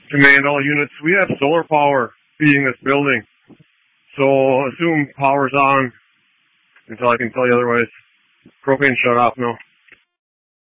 Command all units. We have solar power feeding this building. So assume power's on until I can tell you otherwise. Propane shut off now.